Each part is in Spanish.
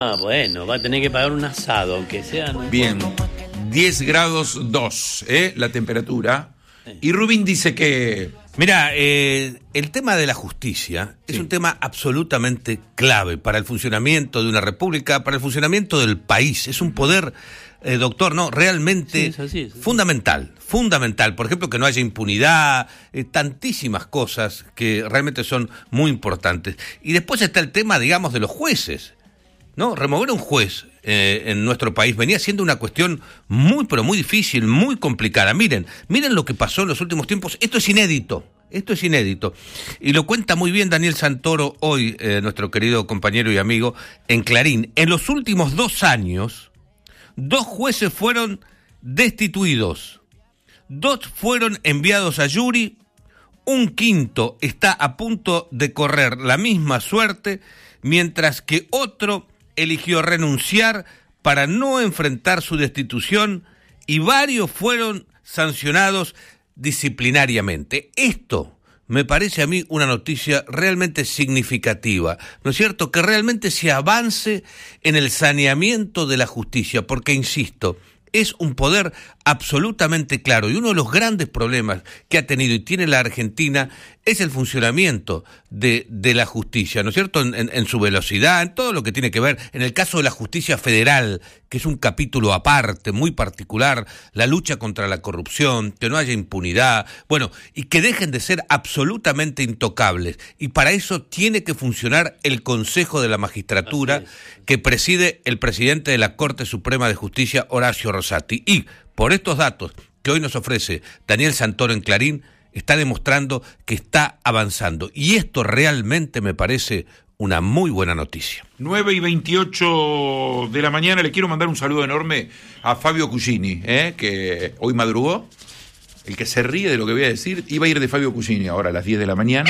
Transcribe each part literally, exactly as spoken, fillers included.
Ah, bueno, va a tener que pagar un asado, aunque sea... No Bien, diez grados dos, ¿eh? La temperatura. Y Rubín dice que... Mira, eh, el tema de la justicia sí. es un tema absolutamente clave para el funcionamiento de una república, para el funcionamiento del país. Es un poder, eh, doctor, no, realmente sí, es así, es así. fundamental, fundamental. Por ejemplo, que no haya impunidad, eh, tantísimas cosas que realmente son muy importantes. Y después está el tema, digamos, de los jueces. ¿No? Remover a un juez eh, en nuestro país venía siendo una cuestión muy, pero muy difícil, muy complicada. Miren, miren lo que pasó en los últimos tiempos. Esto es inédito, esto es inédito. Y lo cuenta muy bien Daniel Santoro hoy, eh, nuestro querido compañero y amigo, en Clarín. En los últimos dos años, dos jueces fueron destituidos, dos fueron enviados a Yuri, un quinto está a punto de correr la misma suerte, mientras que otro eligió renunciar para no enfrentar su destitución y varios fueron sancionados disciplinariamente. Esto me parece a mí una noticia realmente significativa, ¿no es cierto? Que realmente se avance en el saneamiento de la justicia, porque, insisto, es un poder absolutamente claro y uno de los grandes problemas que ha tenido y tiene la Argentina es el funcionamiento de, de la justicia, ¿no es cierto? En, en, en su velocidad, en todo lo que tiene que ver, en el caso de la justicia federal, que es un capítulo aparte, muy particular, la lucha contra la corrupción, que no haya impunidad, bueno, y que dejen de ser absolutamente intocables. Y para eso tiene que funcionar el Consejo de la Magistratura, que preside el presidente de la Corte Suprema de Justicia, Horacio Rosati. Y por estos datos que hoy nos ofrece Daniel Santoro en Clarín, está demostrando que está avanzando. Y esto realmente me parece una muy buena noticia. nueve y veintiocho de la mañana, le quiero mandar un saludo enorme a Fabio Cugini, ¿eh? que hoy madrugó. El que se ríe de lo que voy a decir, iba a ir de Fabio Cugini ahora a las diez de la mañana,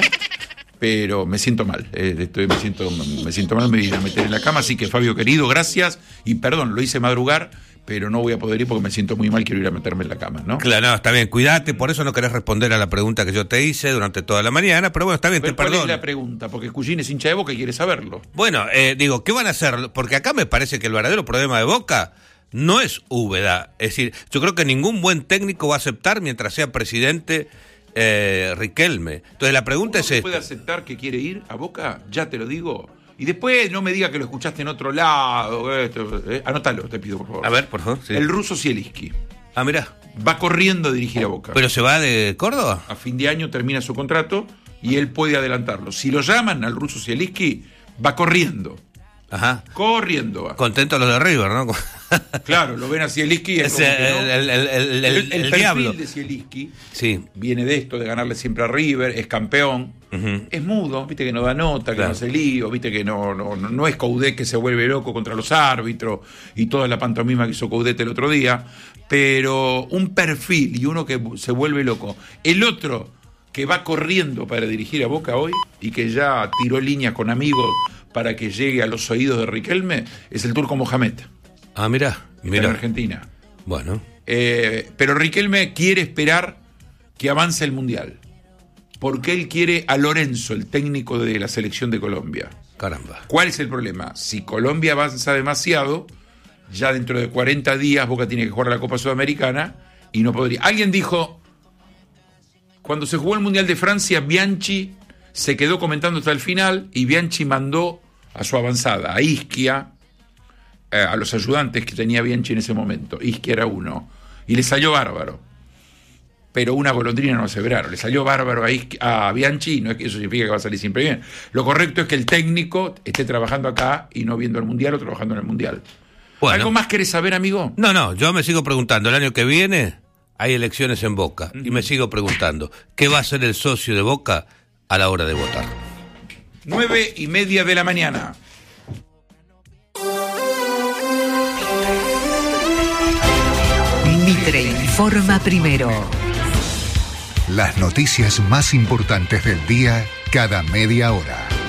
pero me siento mal, eh, estoy, me, siento, me siento mal, me voy a meter en la cama, así que Fabio querido, gracias, y perdón, lo hice madrugar, pero no voy a poder ir porque me siento muy mal, quiero ir a meterme en la cama, ¿no? Claro, no, está bien, cuídate, por eso no querés responder a la pregunta que yo te hice durante toda la mañana, pero bueno, está bien, pero te perdono. ¿Cuál es la pregunta? Porque Cugini es hincha de Boca y quiere saberlo. Bueno, eh, digo, ¿qué van a hacer? Porque acá me parece que el verdadero problema de Boca no es Úbeda, es decir, yo creo que ningún buen técnico va a aceptar mientras sea presidente eh, Riquelme. Entonces la pregunta es esta. ¿Puede aceptar que quiere ir a Boca? Ya te lo digo. Y después no me diga que lo escuchaste en otro lado. Esto, eh. Anótalo, te pido, por favor. A ver, por favor. Sí. El ruso Zielinski. Ah, mirá. Va corriendo a dirigir a Boca. ¿Pero se va de Córdoba? A fin de año termina su contrato y él puede adelantarlo. Si lo llaman al ruso Zielinski, va corriendo. Ajá. Corriendo va. Contento los de River, ¿no? Claro, lo ven a Zielinski. Es el, el, el, el, el, el, el, el diablo. El perfil de Zielinski sí. viene de esto, de ganarle siempre a River, es campeón, uh-huh. es mudo, viste que no da nota, que claro. no hace lío, viste que no, no, no es Coudet que se vuelve loco contra los árbitros y toda la pantomima que hizo Coudet el otro día, pero un perfil y uno que se vuelve loco. El otro que va corriendo para dirigir a Boca hoy y que ya tiró líneas con amigos para que llegue a los oídos de Riquelme es el turco Mohamed. Ah, mira, mira. En Argentina. Bueno. Eh, pero Riquelme quiere esperar que avance el Mundial. Porque él quiere a Lorenzo, el técnico de la selección de Colombia. Caramba. ¿Cuál es el problema? Si Colombia avanza demasiado, ya dentro de cuarenta días Boca tiene que jugar la Copa Sudamericana y no podría. Alguien dijo, cuando se jugó el Mundial de Francia, Bianchi se quedó comentando hasta el final y Bianchi mandó a su avanzada, a Ischia, a los ayudantes que tenía Bianchi en ese momento. Ischia era uno. Y le salió bárbaro. Pero una golondrina no hace verano. Le salió bárbaro a, Ischia, a Bianchi, no es que eso significa que va a salir siempre bien. Lo correcto es que el técnico esté trabajando acá y no viendo el Mundial o trabajando en el Mundial. Bueno. ¿Algo más querés saber, amigo? No, no, yo me sigo preguntando. El año que viene hay elecciones en Boca. Uh-huh. Y me sigo preguntando, ¿qué va a hacer el socio de Boca a la hora de votar? Nueve y media de la mañana. Mitre informa primero. Las noticias más importantes del día cada media hora.